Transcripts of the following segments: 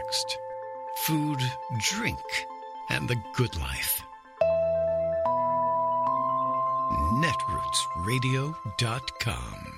context. Food, drink, and the good life. Netrootsradio.com.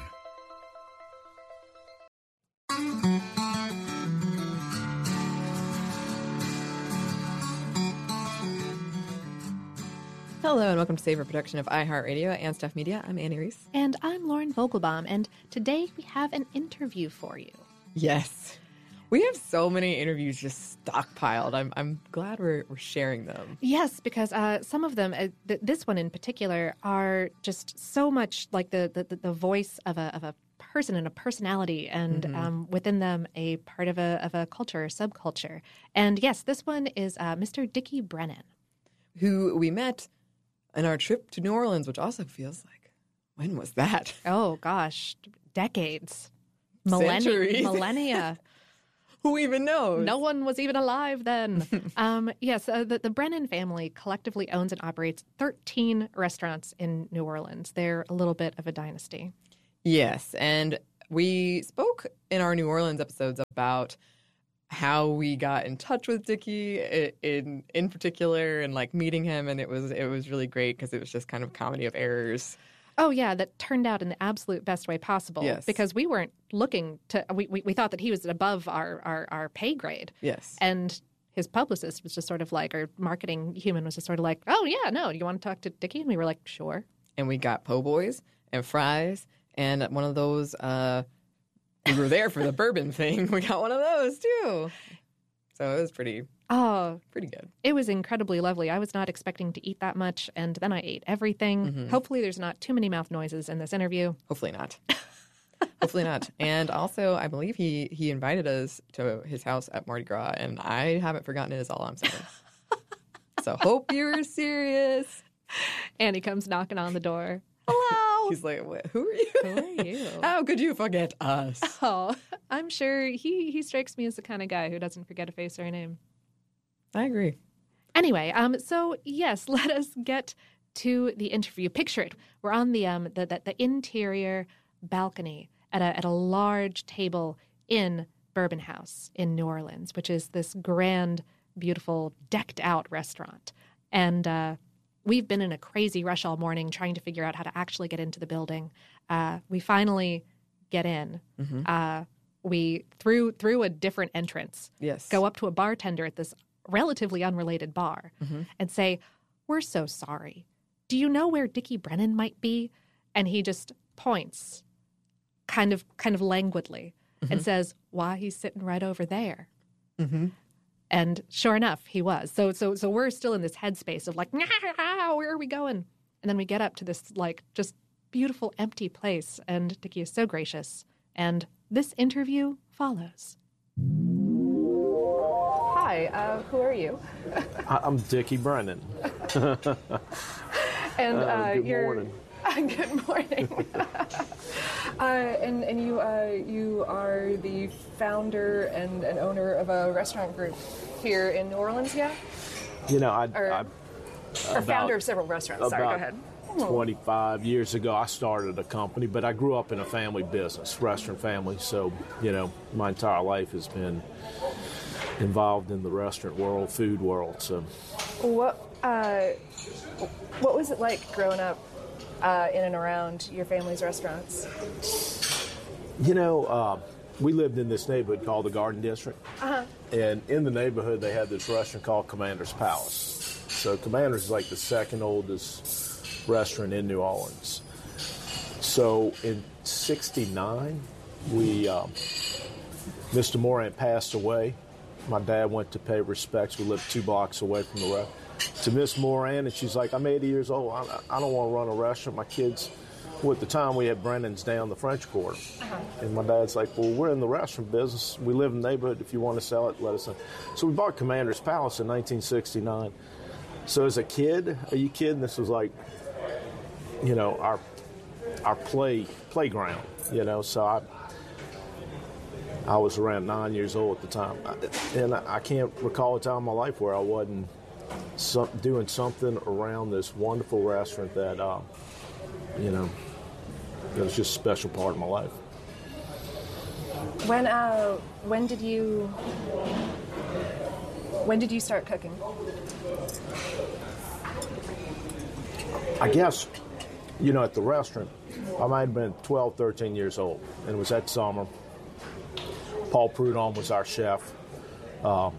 Hello and welcome to Savor, production of iHeartRadio and Stuff Media. I'm Annie Reese. And I'm Lauren Vogelbaum, and today we have an interview for you. Yes. We have so many interviews just stockpiled. I'm glad we're sharing them. Yes, because some of them, this one in particular, are just so much like the voice of a person and a personality, and within them a part of a culture or subculture. And yes, this one is Mr. Dickie Brennan, who we met on our trip to New Orleans, which also feels like, when was that? Oh gosh, decades, Centuries. millennia. Who even knows? No one was even alive then. Yes, the Brennan family collectively owns and operates 13 restaurants in New Orleans. They're a little bit of a dynasty. Yes, and we spoke in our New Orleans episodes about how we got in touch with Dickie in particular, and like meeting him, and it was really great because it was just kind of comedy of errors. Oh, yeah, that turned out in the absolute best way possible. Yes. Because we weren't looking to – we thought that he was above our pay grade. Yes. And his publicist was just sort of like – our marketing human was just sort of like, oh, yeah, no, you want to talk to Dickie? And we were like, sure. And we got po' boys and fries and one of those we were there for the bourbon thing. We got one of those too. So it was pretty good. It was incredibly lovely. I was not expecting to eat that much, and then I ate everything. Mm-hmm. Hopefully there's not too many mouth noises in this interview. Hopefully not. Hopefully not. And also, I believe he invited us to his house at Mardi Gras, and I haven't forgotten it is all I'm saying. So hope you're serious. And he comes knocking on the door. Hello. He's like, who are you? Who are you? How could you forget us? Oh, I'm sure he strikes me as the kind of guy who doesn't forget a face or a name. I agree. Anyway, so yes, let us get to the interview. Picture it. We're on the interior balcony at a large table in Bourbon House in New Orleans, which is this grand, beautiful, decked-out restaurant. And we've been in a crazy rush all morning trying to figure out how to actually get into the building. We finally get in. Mm-hmm. We through a different entrance. Yes. Go up to a bartender at this relatively unrelated bar and say, "We're so sorry. Do you know where Dickie Brennan might be?" And he just points, kind of languidly, and says, "Why, he's sitting right over there." Mm-hmm. And sure enough, he was. So we're still in this headspace of like, where are we going? And then we get up to this like just beautiful empty place, and Dickie is so gracious. And this interview follows. Hi, who are you? I'm Dickie Brennan. And good morning. Good morning. And you are the founder and owner of a restaurant group here in New Orleans, yeah? You know, Or founder of several restaurants. Sorry, go ahead. 25 years ago, I started a company, but I grew up in a family business, restaurant family. So, you know, my entire life has been involved in the restaurant world, food world. So, what was it like growing up in and around your family's restaurants? you know, we lived in this neighborhood called the Garden District. And in the neighborhood, they had this restaurant called Commander's Palace. So Commander's is like the second oldest restaurant in New Orleans. So in '69, Mr. Moran passed away. My dad went to pay respects. We lived 2 blocks away from the restaurant. To Miss Moran, and she's like, I'm 80 years old. I don't want to run a restaurant. My kids, well, at the time we had Brennan's down the French Quarter. And my dad's like, well, we're in the restaurant business. We live in the neighborhood. If you want to sell it, let us know. So we bought Commander's Palace in 1969. So as a kid, are you kidding? This was like, you know, our playground, you know. So I was around 9 years old at the time. And I can't recall a time in my life where I wasn't doing something around this wonderful restaurant that, you know, it was just a special part of my life. When did you start cooking? I guess, at the restaurant, I might have been 12, 13 years old, and it was that summer. Paul Prudhomme was our chef, and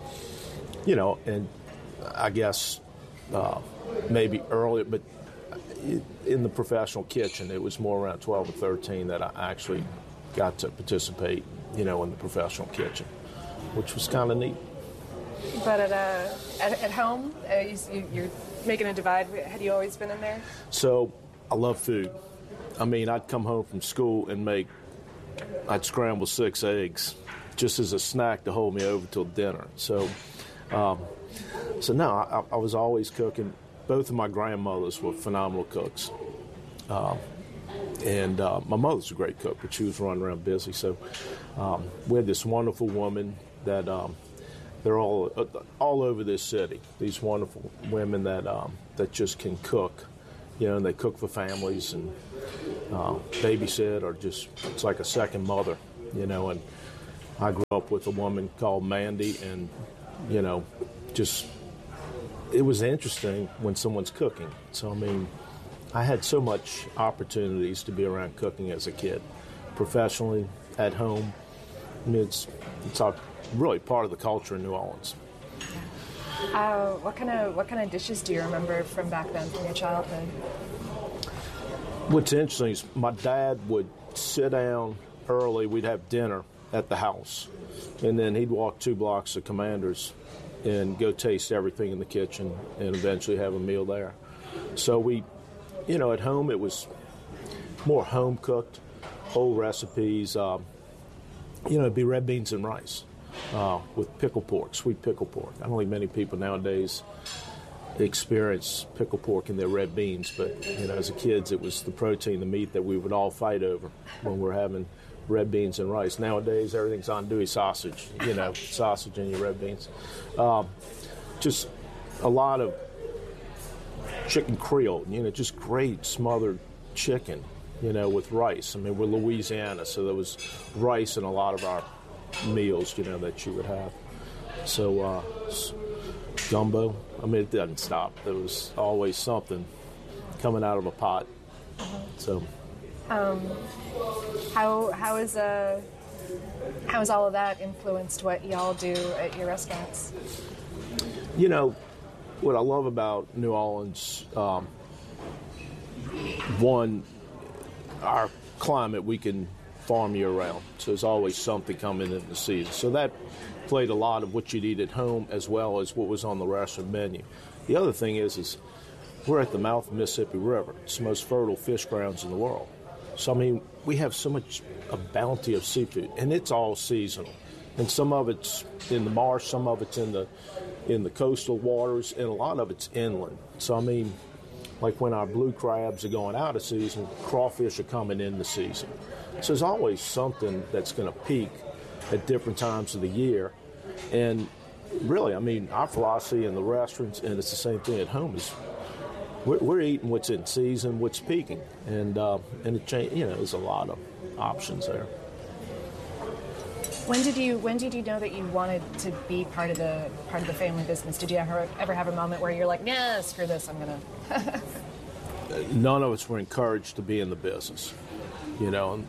I guess maybe earlier, but in the professional kitchen, it was more around 12 or 13 that I actually got to participate, in the professional kitchen, which was kind of neat. But at home, you're making a divide. Had you always been in there? So I love food. I mean, I'd come home from school and I'd scramble 6 eggs just as a snack to hold me over till dinner. So I was always cooking. Both of my grandmothers were phenomenal cooks. And my mother's a great cook, but she was running around busy. So we had this wonderful woman that they're all over this city. These wonderful women that just can cook, and they cook for families and babysit, or just it's like a second mother, And I grew up with a woman called Mandy, and just it was interesting when someone's cooking. So I mean, I had so much opportunities to be around cooking as a kid, professionally, at home. I mean, it's really part of the culture in New Orleans. What kind of dishes do you remember from back then, from your childhood? What's interesting is my dad would sit down early. We'd have dinner at the house, and then he'd walk 2 blocks to Commanders and go taste everything in the kitchen and eventually have a meal there. So we, at home it was more home cooked, old recipes. It'd be red beans and rice with pickled pork, sweet pickled pork. I don't think many people nowadays experience pickled pork in their red beans, but as a kids, it was the protein, the meat that we would all fight over when we're having red beans and rice. Nowadays, everything's andouille sausage, sausage and your red beans. Just a lot of chicken Creole, just great smothered chicken, with rice. I mean, we're Louisiana, so there was rice in a lot of our meals, that you would have. So gumbo, I mean, it doesn't stop. There was always something coming out of a pot. So, how has all of that influenced what y'all do at your restaurants? What I love about New Orleans, one, our climate, we can farm year-round. So there's always something coming in the season. So that played a lot of what you'd eat at home as well as what was on the restaurant menu. The other thing is we're at the mouth of the Mississippi River. It's the most fertile fish grounds in the world. So, I mean, we have so much a bounty of seafood, and it's all seasonal. And some of it's in the marsh, some of it's in the coastal waters, and a lot of it's inland. So, I mean, like when our blue crabs are going out of season, crawfish are coming in the season. So there's always something that's going to peak at different times of the year. And really, I mean, our philosophy in the restaurants, and it's the same thing at home, is we're eating what's in season, what's peaking, and it there's a lot of options there. When did you know that you wanted to be part of the family business? Did you ever have a moment where you're like, nah, screw this, I'm gonna? None of us were encouraged to be in the business, and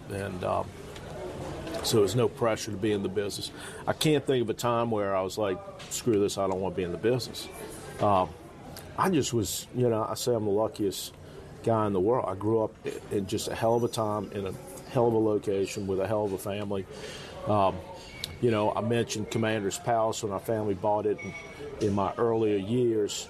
so there's no pressure to be in the business. I can't think of a time where I was like, screw this, I don't want to be in the business. I just was, I say I'm the luckiest guy in the world. I grew up in just a hell of a time in a hell of a location with a hell of a family. I mentioned Commander's Palace when our family bought it in my earlier years.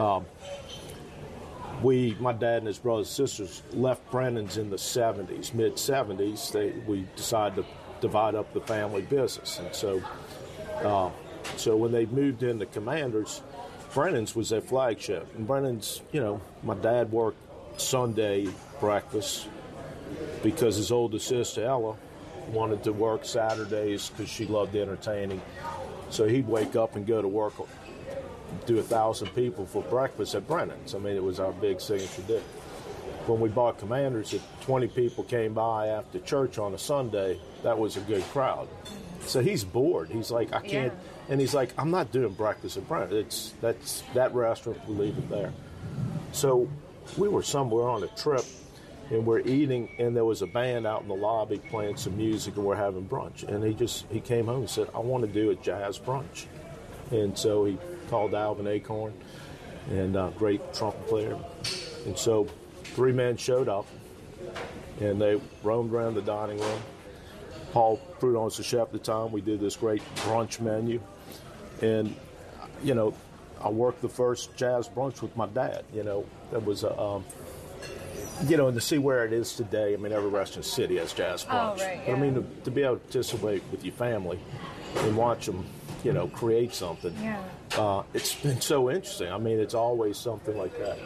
My dad and his brothers and sisters left Brennan's in the 70s, mid-70s. We decided to divide up the family business. And so when they moved into Commander's, Brennan's was their flagship. And Brennan's, my dad worked Sunday breakfast because his older sister, Ella, wanted to work Saturdays because she loved entertaining. So he'd wake up and go to work, do 1,000 people for breakfast at Brennan's. I mean, it was our big signature dish. when we bought Commanders, if 20 people came by after church on a Sunday, that was a good crowd. So he's bored. He's like, I can't. Yeah. And he's like, I'm not doing breakfast at Brent. That's that restaurant. We leave it there. So we were somewhere on a trip, and we're eating, and there was a band out in the lobby playing some music, and we're having brunch. And he came home and said, I want to do a jazz brunch. And so he called Alvin Acorn, and a great trumpet player. And so 3 men showed up, and they roamed around the dining room. Paul Prudhomme was the chef at the time. We did this great brunch menu. And, you know, I worked the first jazz brunch with my dad. You know, that was you know, and to see where it is today, I mean, every restaurant in the city has jazz brunch. Oh, right, But I yeah. mean, to be able to participate with your family and watch them, you know, create something, Yeah. it's been so interesting. I mean, it's always something like that.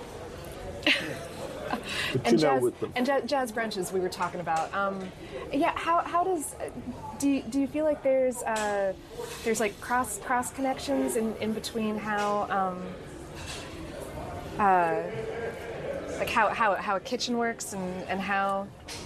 But And you know, jazz, with the, and jazz brunches we were talking about. Yeah, how does do you feel like there's like cross connections in between how like how a kitchen works and how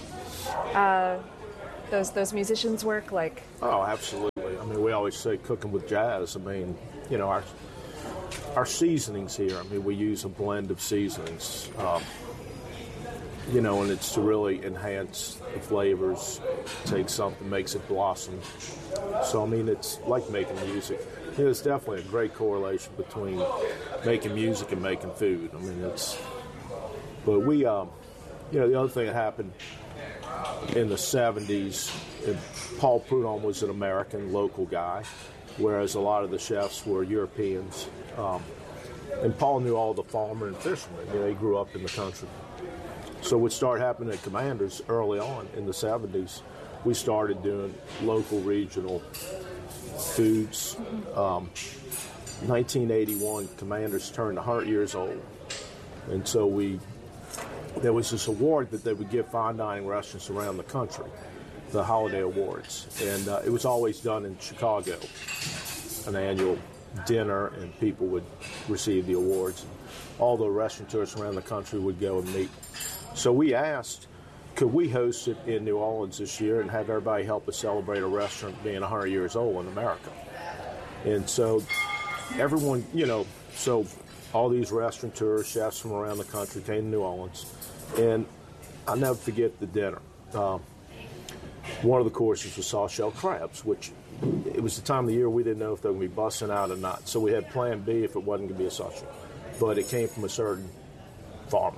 those musicians work, like? Oh, absolutely. I mean, we always say cooking with jazz. I mean, you know, our seasonings here, I mean, we use a blend of seasonings, you know, and it's to really enhance the flavors, take something, makes it blossom. So, I mean, it's like making music. There's definitely a great correlation between making music and making food. I mean, but we, you know, the other thing that happened in the 70s, Paul Prudhomme was an American local guy, whereas a lot of the chefs were Europeans. And Paul knew all the farmer and fishermen. You know, he grew up in the country. So what started happening at Commanders early on in the 70s, we started doing local regional foods. 1981, Commanders turned 100 years old. And so there was this award that they would give fine dining restaurants around the country, the Holiday Awards. And it was always done in Chicago, an annual dinner, and people would receive the awards. And all the restaurateurs around the country would go and meet. So we asked, could we host it in New Orleans this year and have everybody help us celebrate a restaurant being 100 years old in America? And so everyone, you know, so all these restaurateurs, chefs from around the country came to New Orleans. And I'll never forget the dinner. One of the courses was soft-shell crabs, which it was the time of the year we didn't know if they were going to be busting out or not. So we had plan B if it wasn't going to be a soft-shell. But it came from a certain farmer.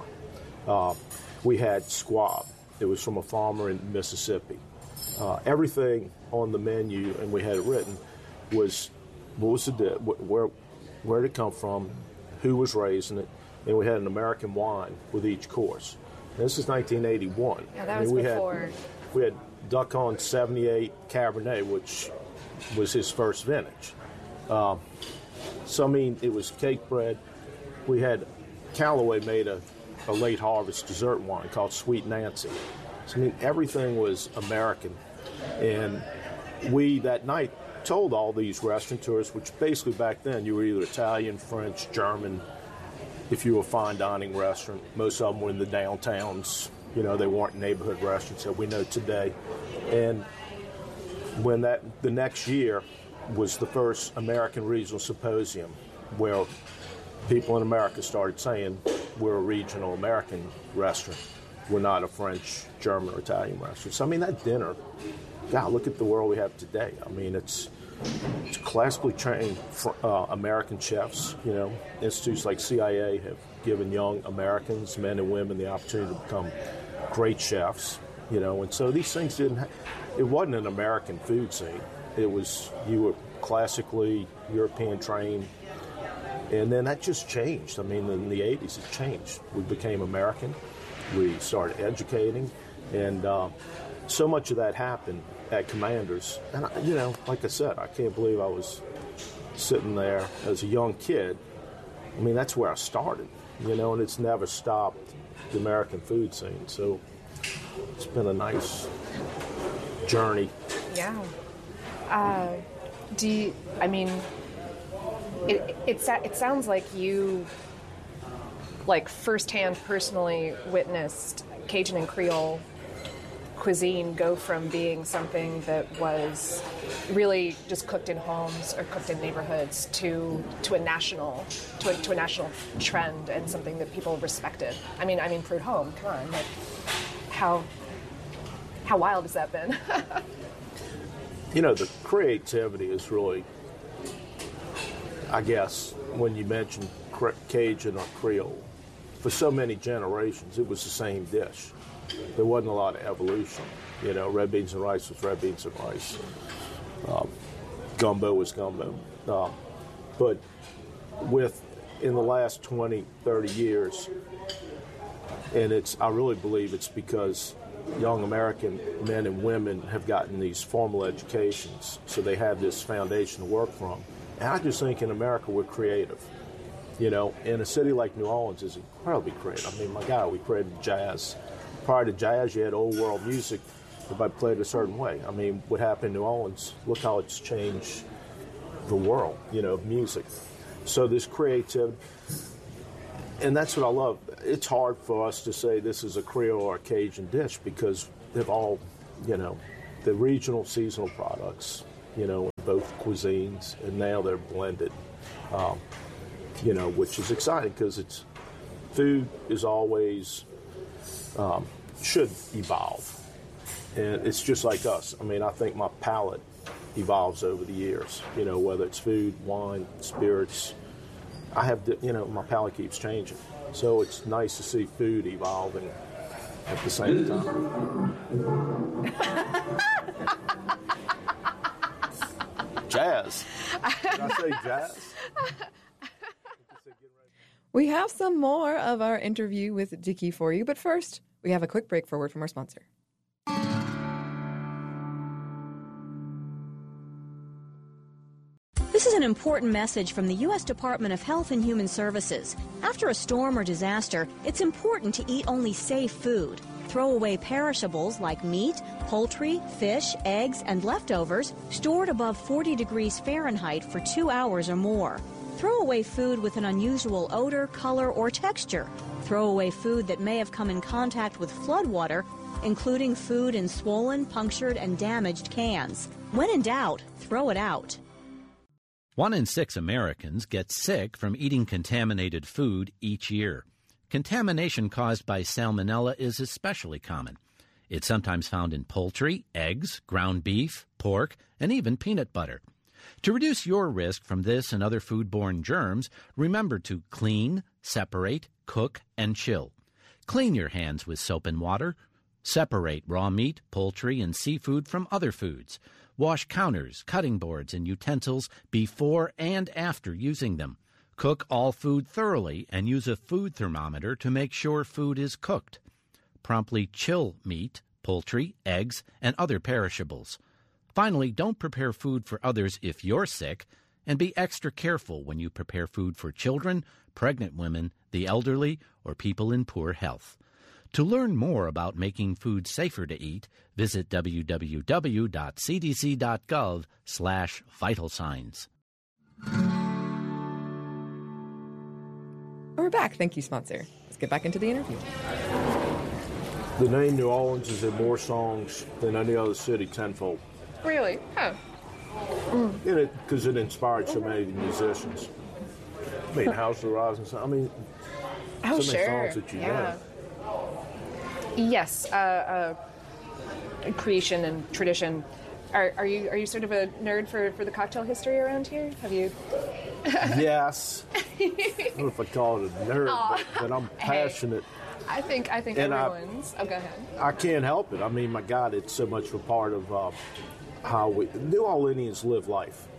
We had squab. It was from a farmer in Mississippi. Everything on the menu, and we had it written, was what was the where did it come from, who was raising it, and we had an American wine with each course. And this is 1981. Yeah, that was before. We had Duck on 78 Cabernet, which was his first vintage. So, I mean, it was cake bread. We had Callaway made a late harvest dessert wine called Sweet Nancy. So, I mean, everything was American. And we, that night, told all these restaurateurs, which basically back then you were either Italian, French, German, if you were a fine dining restaurant. Most of them were in the downtowns. You know, they weren't neighborhood restaurants that we know today. And when the next year was the first American Regional Symposium, where people in America started saying we're a regional American restaurant. We're not a French, German, or Italian restaurant. So, I mean, that dinner, God, look at the world we have today. I mean, it's classically trained American chefs. You know, institutes like CIA have given young Americans, men and women, the opportunity to become great chefs. You know, and so these things it wasn't an American food scene. It was, you were classically European trained. And then that just changed. I mean, in the 80s, it changed. We became American. We started educating. And so much of that happened at Commanders. And, you know, like I said, I can't believe I was sitting there as a young kid. I mean, that's where I started, you know, and it's never stopped the American food scene. So it's been a nice journey. Yeah. It sounds like you like firsthand, personally witnessed Cajun and Creole cuisine go from being something that was really just cooked in homes or cooked in neighborhoods to a national trend and something that people respected. I mean, Prudhomme, home. Come on, like how wild has that been? The creativity is really, I guess, when you mention Cajun or Creole, for so many generations, it was the same dish. There wasn't a lot of evolution. Red beans and rice was red beans and rice. Gumbo was gumbo. But in the last 20, 30 years, and I really believe it's because young American men and women have gotten these formal educations, so they have this foundation to work from. And I just think in America we're creative. And a city like New Orleans is incredibly creative. I mean, my God, we created jazz. Prior to jazz, you had old world music. Everybody played a certain way. I mean, what happened in New Orleans, look how it's changed the world, music. So this creativity, and that's what I love. It's hard for us to say this is a Creole or a Cajun dish because they've all, the regional seasonal products, in both cuisines, and now they're blended, which is exciting because food is always, should evolve. And it's just like us. I mean, I think my palate evolves over the years, whether it's food, wine, spirits. I have, my palate keeps changing. So it's nice to see food evolving at the same time. Jazz. Did I say jazz? We have some more of our interview with Dickey for you, but first, we have a quick break for a word from our sponsor. This is an important message from the U.S. Department of Health and Human Services. After a storm or disaster, it's important to eat only safe food. Throw away perishables like meat, poultry, fish, eggs, and leftovers stored above 40 degrees Fahrenheit for 2 hours or more. Throw away food with an unusual odor, color, or texture. Throw away food that may have come in contact with floodwater, including food in swollen, punctured, and damaged cans. When in doubt, throw it out. 1 in 6 Americans get sick from eating contaminated food each year. Contamination caused by salmonella is especially common. It's sometimes found in poultry, eggs, ground beef, pork, and even peanut butter. To reduce your risk from this and other foodborne germs, remember to clean, separate, cook, and chill. Clean your hands with soap and water. Separate raw meat, poultry, and seafood from other foods. Wash counters, cutting boards, and utensils before and after using them. Cook all food thoroughly and use a food thermometer to make sure food is cooked. Promptly chill meat, poultry, eggs, and other perishables. Finally, don't prepare food for others if you're sick, and be extra careful when you prepare food for children, pregnant women, the elderly, or people in poor health. To learn more about making food safer to eat, visit www.cdc.gov/vital signs. We're back. Thank you, sponsor. Let's get back into the interview. The name New Orleans is in more songs than any other city tenfold. Really? Oh. Because it inspired so many musicians. I mean, House of the Rising Sun. I mean, Oh, so many sure. songs that you Yeah. know. Yes, creation and tradition. Are you sort of a nerd for the cocktail history around here? Have you? Yes. I don't know if I call it a nerd, but I'm passionate. I think And everyone's. Oh, go ahead. I can't help it. I mean, my God, it's so much a part of how New Orleanians live life.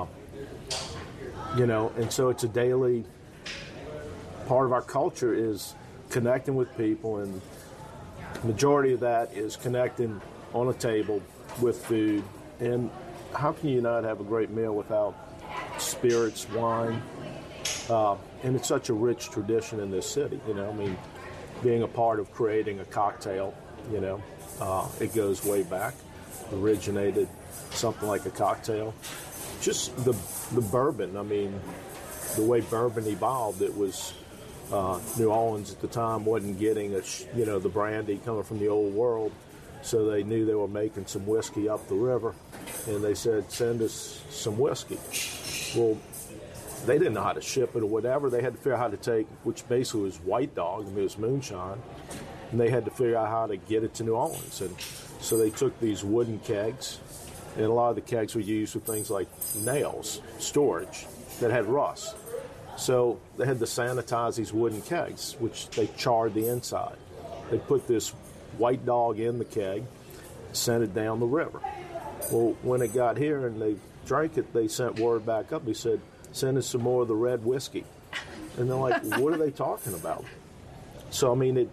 And so it's a daily part of our culture is connecting with people, and the majority of that is connecting on a table with food. And how can you not have a great meal without spirits, wine? And it's such a rich tradition in this city, I mean, being a part of creating a cocktail, it goes way back. Originated something like a cocktail. Just the bourbon, I mean, the way bourbon evolved, it was New Orleans at the time wasn't getting the brandy coming from the old world, so they knew they were making some whiskey up the river, and they said, send us some whiskey. Well, they didn't know how to ship it or whatever. They had to figure out how to take, which basically was White Dog, it was moonshine, and they had to figure out how to get it to New Orleans. And so they took these wooden kegs, and a lot of the kegs were used with things like nails, storage, that had rust. So they had to sanitize these wooden kegs, which they charred the inside. They put this White Dog in the keg, sent it down the river. Well, when it got here and they drank it, they sent word back up. They said, send us some more of the red whiskey. And they're like, what are they talking about? So, I mean,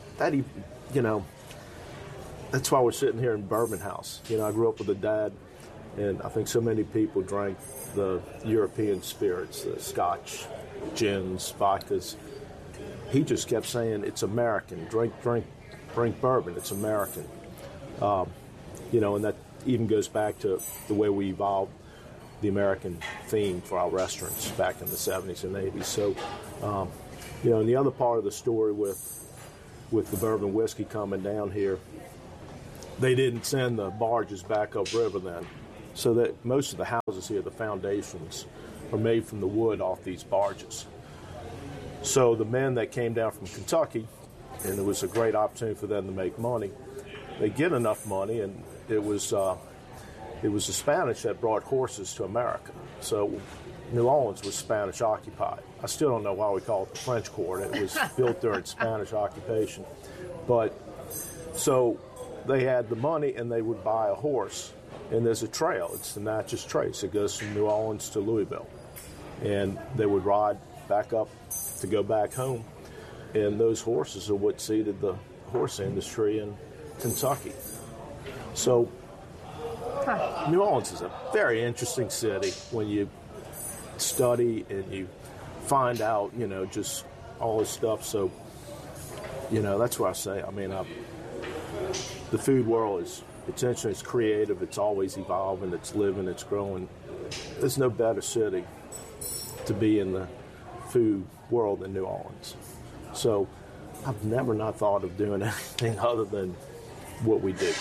that's why we're sitting here in Bourbon House. I grew up with a dad, and I think so many people drank the European spirits, the Scotch, gins, vodkas. He just kept saying, it's American. Drink bourbon. It's American. And that even goes back to the way we evolved the American theme for our restaurants back in the 70s and 80s. So, and the other part of the story with the bourbon whiskey coming down here, they didn't send the barges back upriver then. So that most of the houses here, the foundations, are made from the wood off these barges. So the men that came down from Kentucky, and it was a great opportunity for them to make money, they get enough money, and it was the Spanish that brought horses to America. So New Orleans was Spanish occupied. I still don't know why we call it the French Quarter. It was built during Spanish occupation. But so they had the money, and they would buy a horse. And there's a trail. It's the Natchez Trace. It goes from New Orleans to Louisville. And they would ride back up to go back home. And those horses are what seeded the horse industry in Kentucky. So New Orleans is a very interesting city when you study and you find out, just all this stuff. So, that's what I say. I mean, the food world is, it's interesting, it's creative, it's always evolving, it's living, it's growing. There's no better city to be in the food world than New Orleans. So I've never not thought of doing anything other than what we do.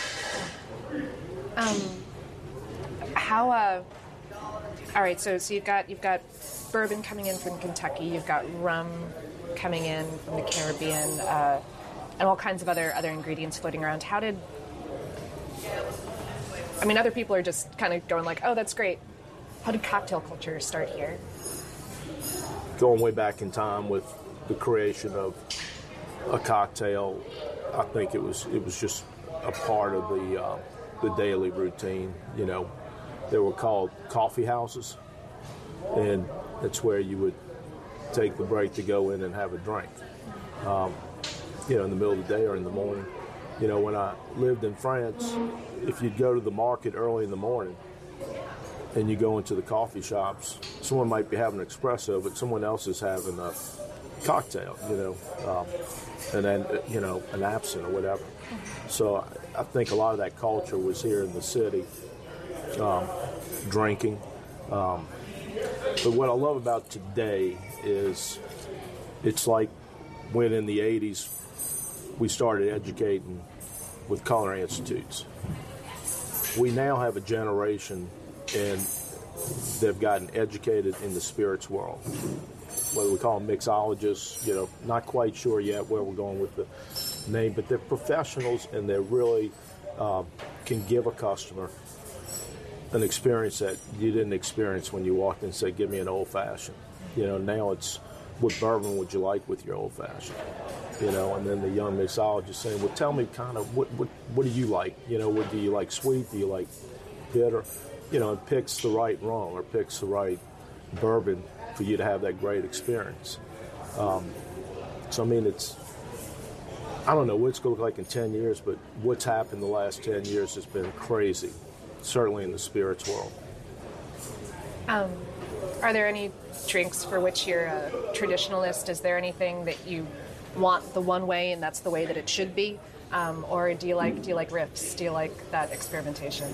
All right, so you've got bourbon coming in from Kentucky, you've got rum coming in from the Caribbean, and all kinds of other ingredients floating around. Other people are just kind of going like, oh, that's great. How did cocktail culture start here? Going way back in time with the creation of a cocktail, I think it was just a part of the daily routine. They were called coffee houses, and that's where you would take the break to go in and have a drink, in the middle of the day or in the morning. When I lived in France, if you'd go to the market early in the morning and you go into the coffee shops, someone might be having an espresso, but someone else is having a cocktail, and then, an absinthe or whatever. So I think a lot of that culture was here in the city, drinking. But what I love about today is it's like when in the 80s we started educating with culinary institutes. We now have a generation, and they've gotten educated in the spirits world. Whether we call them mixologists, not quite sure yet where we're going with the name, but they're professionals, and they really can give a customer an experience that you didn't experience when you walked in and said, give me an old-fashioned. Now it's, what bourbon would you like with your old-fashioned? And then the young mixologist saying, well, tell me kind of, what do you like? What do you like, sweet? Do you like bitter? And picks the right rum or picks the right bourbon for you to have that great experience. It's, I don't know what it's going to look like in 10 years, but what's happened the last 10 years has been crazy, certainly in the spirits world. Are there any drinks for which you're a traditionalist? Is there anything that you want the one way and that's the way that it should be? Or do you like riffs? Do you like that experimentation?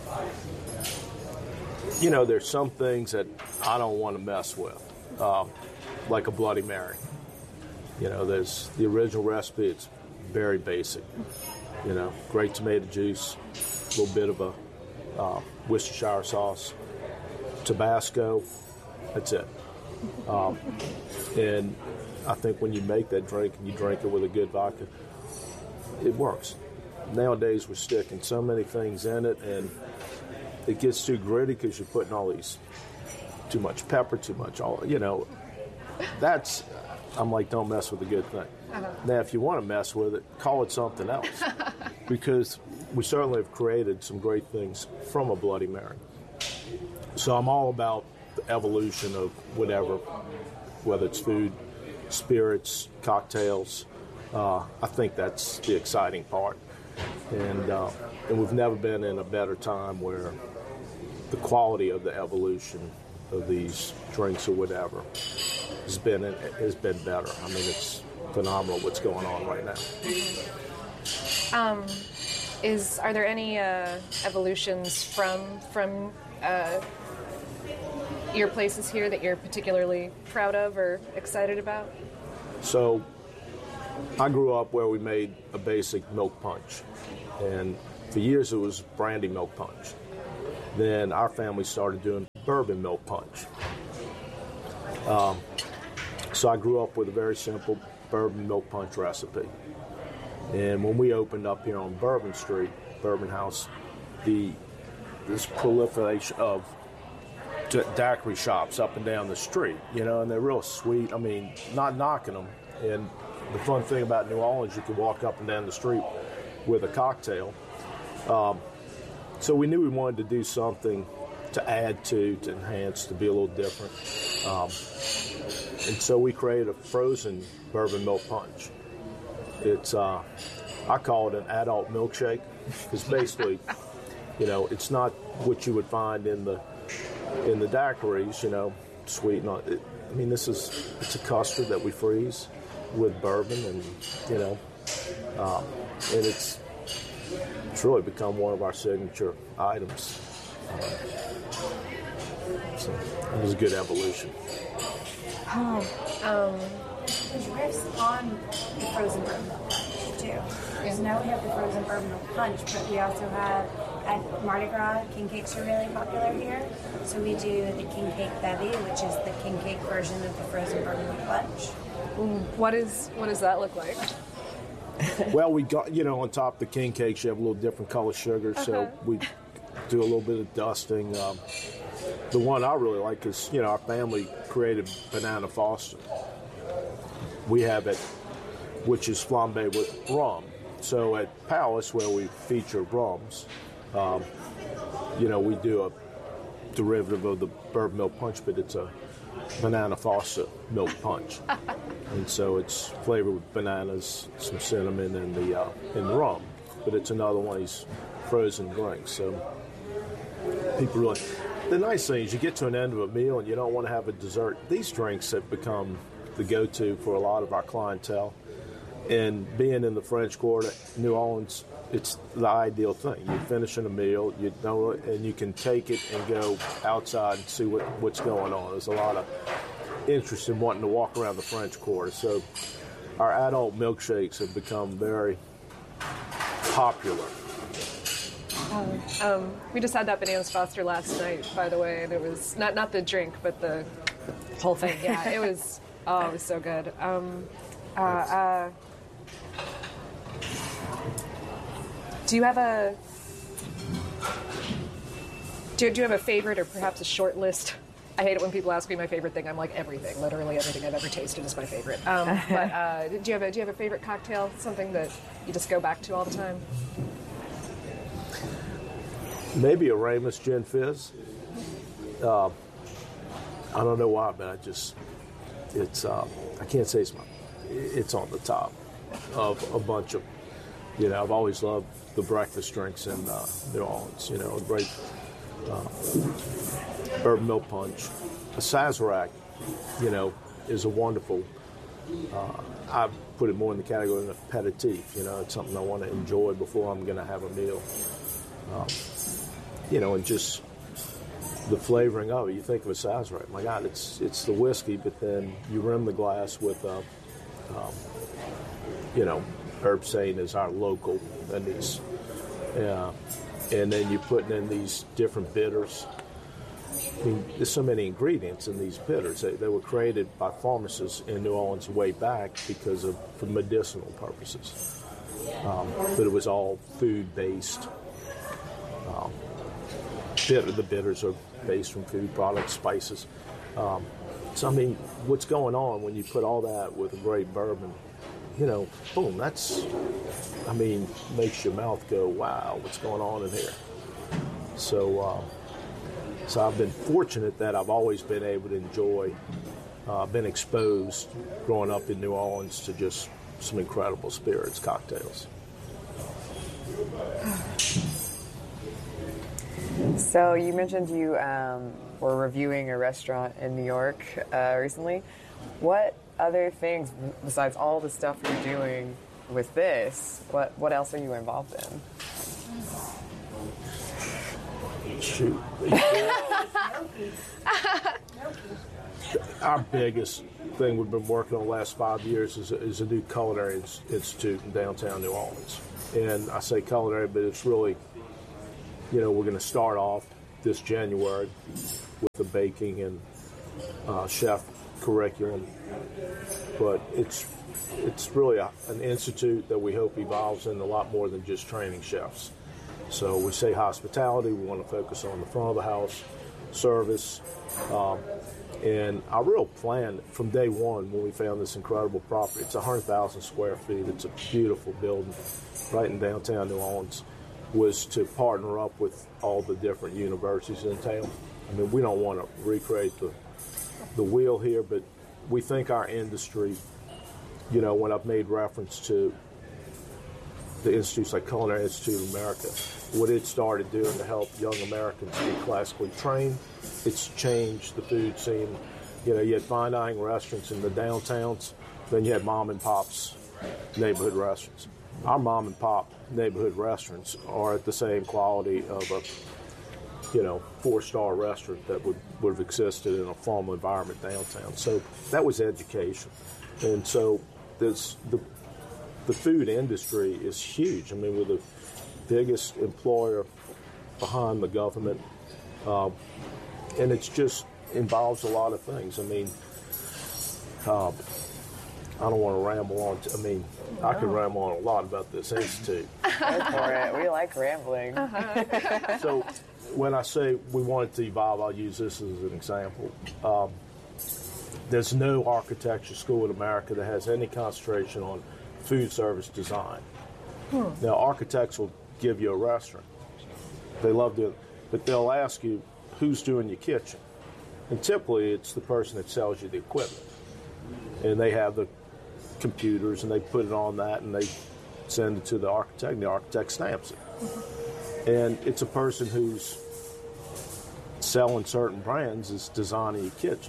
There's some things that I don't want to mess with, like a Bloody Mary. You know, there's the original recipe. It's very basic. You know, great tomato juice, a little bit of a Worcestershire sauce, Tabasco. That's it. And I think when you make that drink and you drink it with a good vodka, it works. Nowadays we're sticking so many things in it, and it gets too gritty because you're putting all these, too much pepper, too much that's, I'm like, don't mess with a good thing. Now, if you want to mess with it, call it something else. Because we certainly have created some great things from a Bloody Mary. So I'm all about the evolution of whatever, whether it's food, spirits, cocktails. I think that's the exciting part. And we've never been in a better time where the quality of the evolution of these drinks or whatever has been better. I mean, it's phenomenal what's going on right now. Are there any evolutions from your places here that you're particularly proud of or excited about? So I grew up where we made a basic milk punch, and for years it was brandy milk punch. Then our family started doing bourbon milk punch. So I grew up with a very simple bourbon milk punch recipe. And when we opened up here on Bourbon Street, Bourbon House, this proliferation of daiquiri shops up and down the street, you know, and they're real sweet. I mean, not knocking them. And the fun thing about New Orleans, you can walk up and down the street with a cocktail. So we knew we wanted to do something to add to enhance, to be a little different. And so we created a frozen bourbon milk punch. It's, I call it an adult milkshake, because basically, you know, it's not what you would find in the daiquiris, you know, sweet. I mean, it's a custard that we freeze with bourbon, and, you know, and it's really become one of our signature items. So it was a good evolution. There's riffs on the frozen bourbon milk punch, too. So now we have the frozen bourbon milk punch, but we also have, at Mardi Gras, king cakes are really popular here. So we do the king cake bevy, which is the king cake version of the frozen bourbon milk punch. What does that look like? Well, we got, you know, on top of the king cakes, you have a little different color sugar, so we do a little bit of dusting. The one I really like is, you know, our family created Banana Foster. We have it, which is flambé with rum. So at Palace, where we feature rums, you know, we do a derivative of the bourbon milk punch, but it's a Banana Foster milk punch. And so it's flavored with bananas, some cinnamon, and the rum. But it's another one of these frozen drinks. So people really... The nice thing is you get to an end of a meal and you don't want to have a dessert. These drinks have become the go-to for a lot of our clientele. And being in the French Quarter, New Orleans, it's the ideal thing. You're finishing a meal, you know, and you can take it and go outside and see what's going on. There's a lot of interest in wanting to walk around the French Quarter. So our adult milkshakes have become very popular. We just had that Bananas Foster last night, by the way, and it was not the drink, but the whole thing. Yeah, it was so good. Do you have a favorite, or perhaps a short list? I hate it when people ask me my favorite thing. I'm like, everything. Literally everything I've ever tasted is my favorite. But do you have a favorite cocktail? Something that you just go back to all the time? Maybe a Ramus Gin Fizz. I don't know why, but it's I can't say it's on the top of a bunch of, you know, I've always loved the breakfast drinks in New Orleans, you know, a great bourbon milk punch. A Sazerac, you know, is a wonderful, I put it more in the category of an aperitif, you know, it's something I want to enjoy before I'm going to have a meal. You know, and just the flavoring of it. You think of a Sazerac, my God, it's the whiskey, but then you rim the glass with Herb Saint is our local, and and then you're putting in these different bitters. I mean, there's so many ingredients in these bitters. They were created by pharmacists in New Orleans way back for medicinal purposes. But it was all food-based. The bitters are based from food products, spices. So, I mean, what's going on when you put all that with a great bourbon, boom, makes your mouth go, wow, what's going on in here? So I've been fortunate that I've always been able to enjoy, been exposed growing up in New Orleans to just some incredible spirits cocktails. So you mentioned you were reviewing a restaurant in New York recently. What other things, besides all the stuff you're doing with this, what else are you involved in? Shoot. Our biggest thing we've been working on the last 5 years is a new culinary institute in downtown New Orleans. And I say culinary, but it's really, we're going to start off this January with the baking and chef curriculum. But it's really an institute that we hope evolves into a lot more than just training chefs. So we say hospitality, we want to focus on the front of the house, service, and our real plan from day one when we found this incredible property, it's 100,000 square feet, it's a beautiful building right in downtown New Orleans, was to partner up with all the different universities in town. I mean, we don't want to recreate the wheel here, but we think our industry, when I've made reference to the institutes like Culinary Institute of America, what it started doing to help young Americans be classically trained, it's changed the food scene. You had fine dining restaurants in the downtowns, then you had mom and pop's neighborhood restaurants. Our mom and pop neighborhood restaurants are at the same quality of a 4-star restaurant that would have existed in a formal environment downtown. So that was education. And so the food industry is huge. I mean, we're the biggest employer behind the government. And it's just involves a lot of things. I mean, I don't want to ramble on. I could ramble on a lot about this institute. Go for it. We like rambling. So when I say we want it to evolve, I'll use this as an example. There's no architecture school in America that has any concentration on food service design. Now, architects will give you a restaurant. They love doing it. But they'll ask you, who's doing your kitchen? And typically, it's the person that sells you the equipment. And they have the computers, and they put it on that, and they send it to the architect, and the architect stamps it. And it's a person who's selling certain brands is designing your kitchen.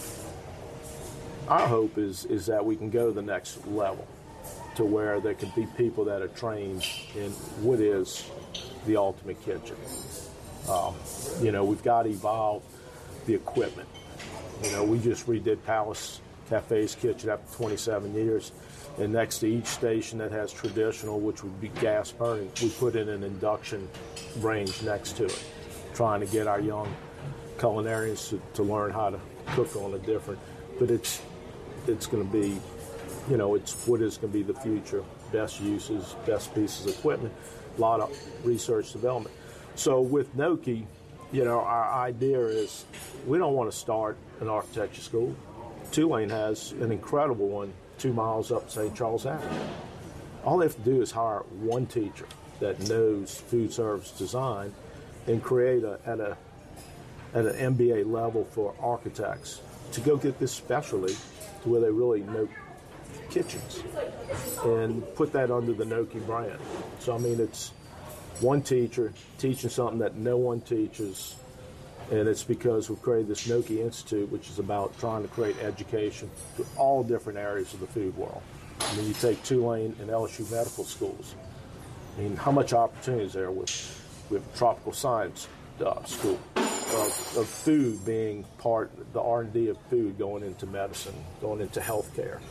Our hope is that we can go to the next level to where there can be people that are trained in what is the ultimate kitchen. We've got to evolve the equipment. We just redid Palace Cafe's kitchen after 27 years. And next to each station that has traditional, which would be gas burning, we put in an induction range next to it, trying to get our young culinarians to learn how to cook on a different. But it's going to be, it's what is going to be the future. Best uses, best pieces of equipment, a lot of research development. So with Noki, our idea is we don't want to start an architecture school. Tulane has an incredible one 2 miles up St. Charles Avenue. All they have to do is hire one teacher that knows food service design and create at an MBA level for architects to go get this specialty to where they really know kitchens and put that under the Noki brand. So, it's one teacher teaching something that no one teaches, and it's because we've created this Noki Institute, which is about trying to create education to all different areas of the food world. You take Tulane and LSU medical schools. How much opportunity is there with tropical science school of food being part, the R&D of food going into medicine, going into healthcare.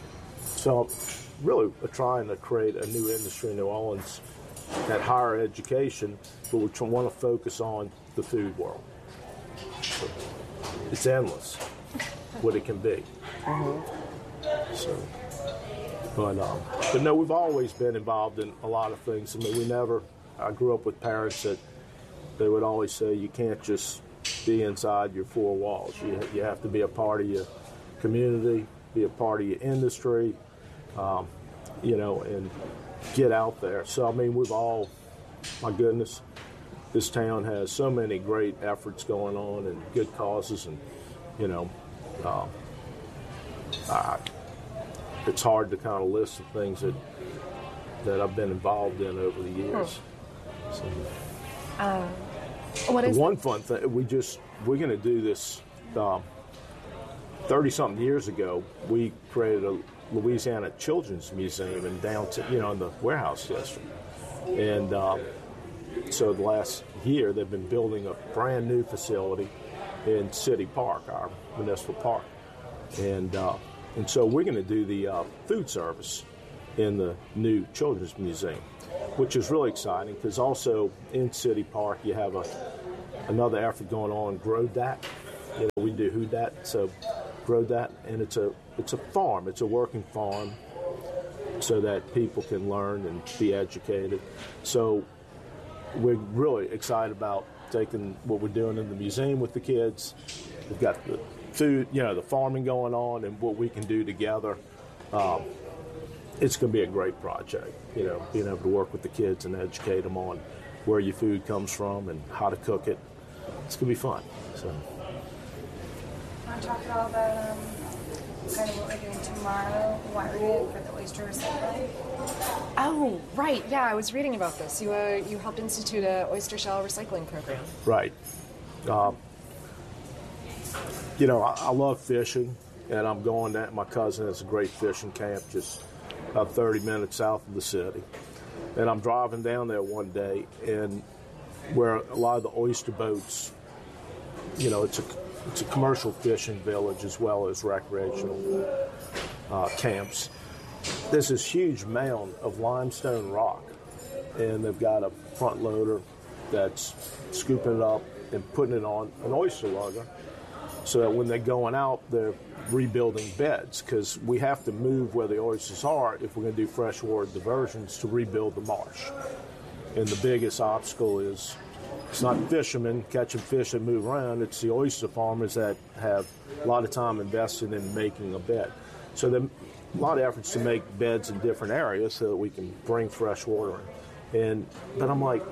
So really we're trying to create a new industry in New Orleans at higher education, but we want to focus on the food world. So it's endless what it can be. So, but no, we've always been involved in a lot of things. I mean, I grew up with parents that they would always say you can't just be inside your four walls. You have to be a part of your community, be a part of your industry, and get out there. So, I mean, my goodness, this town has so many great efforts going on and good causes, and, it's hard to kind of list the things that I've been involved in over the years. So, one fun thing, we're going to do this 30-something years ago. We created a Louisiana Children's Museum in downtown, in the warehouse district. And so the last year, they've been building a brand new facility in City Park, our municipal park. And so we're going to do the food service in the new Children's Museum, which is really exciting because also in City Park you have another effort going on, Grow Dat. We do Who Dat, so Grow Dat, and it's a farm. It's a working farm so that people can learn and be educated. So we're really excited about taking what we're doing in the museum with the kids. We've got the food, the farming going on, and what we can do together. It's going to be a great project, being able to work with the kids and educate them on where your food comes from and how to cook it. It's going to be fun. So. Want to talk at all about kind of what we're doing tomorrow, what we're doing for the oyster recycling? Oh, right. Yeah, I was reading about this. You helped institute an oyster shell recycling program. Right. I love fishing, and I'm going there. My cousin has a great fishing camp just about 30 minutes south of the city. And I'm driving down there one day, and where a lot of the oyster boats, it's a commercial fishing village as well as recreational camps. There's this huge mound of limestone rock, and they've got a front loader that's scooping it up and putting it on an oyster lugger so that when they're going out, they're rebuilding beds, because we have to move where the oysters are if we're going to do freshwater diversions to rebuild the marsh. And the biggest obstacle is it's not fishermen catching fish that move around, it's the oyster farmers that have a lot of time invested in making a bed. So there are a lot of efforts to make beds in different areas so that we can bring fresh water in. But I'm like,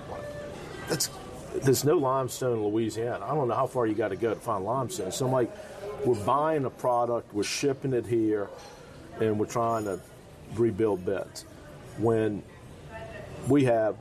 there's no limestone in Louisiana. I don't know how far you got to go to find limestone. So I'm like, we're buying a product, we're shipping it here, and we're trying to rebuild beds. When we have,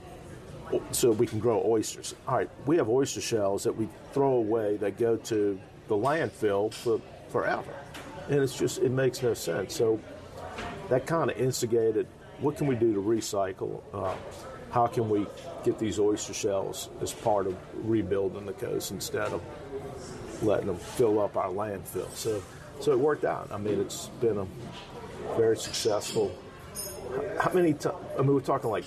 so we can grow oysters. All right, we have oyster shells that we throw away that go to the landfill for forever. And it makes no sense. So that kind of instigated, what can we do to recycle? How can we get these oyster shells as part of rebuilding the coast instead of letting them fill up our landfill? So it worked out. I mean, it's been a very successful. How many? We're talking like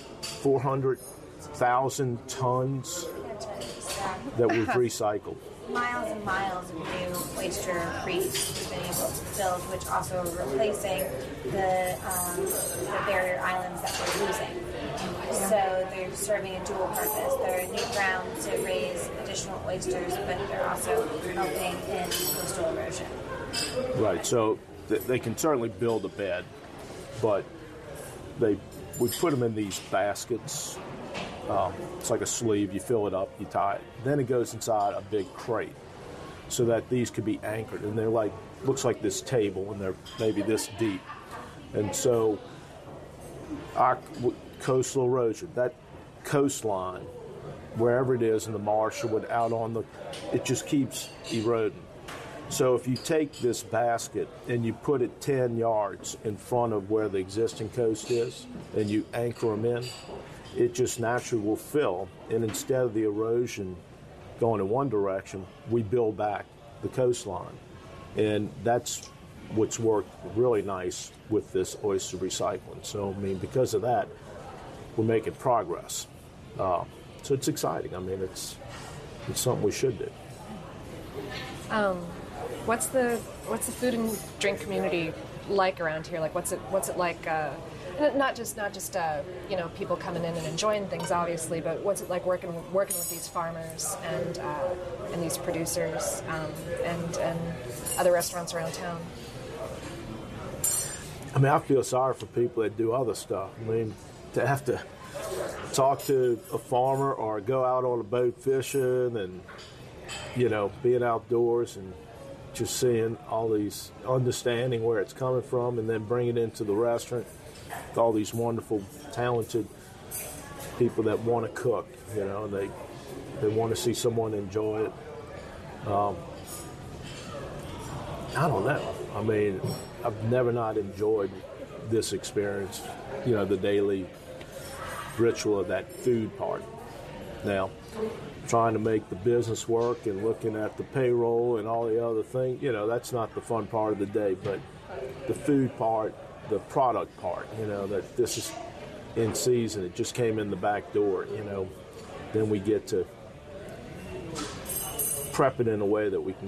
400,000 tons that we've recycled. Miles and miles of new oyster reefs has been able to build, which also replacing the barrier islands that we're losing. So they're serving a dual purpose. They're a new ground to raise additional oysters, but they're also helping in coastal erosion. Right. So they can certainly build a bed, but we put them in these baskets. It's like a sleeve. You fill it up, you tie it. Then it goes inside a big crate so that these could be anchored. And they're like, looks like this table, and they're maybe this deep. And so our coastal erosion, that coastline, wherever it is in the marsh or out on it just keeps eroding. So if you take this basket and you put it 10 yards in front of where the existing coast is and you anchor them in, it just naturally will fill. And instead of the erosion going in one direction, we build back the coastline. And that's what's worked really nice with this oyster recycling. So, I mean, because of that, we're making progress. So it's exciting. I mean, it's something we should do. What's the food and drink community like around here? Like, what's it like? Not just people coming in and enjoying things, obviously, but what's it like working with these farmers and these producers and other restaurants around town? I mean, I feel sorry for people that do other stuff. I mean, to have to talk to a farmer or go out on a boat fishing and, being outdoors and just seeing all these, understanding where it's coming from and then bringing it into the restaurant with all these wonderful, talented people that want to cook, and they want to see someone enjoy it. I don't know. I mean, I've never not enjoyed this experience, the daily ritual of that food part. Now, trying to make the business work and looking at the payroll and all the other things, that's not the fun part of the day, but the food part, the product part, that this is in season, it just came in the back door, then we get to prep it in a way that we can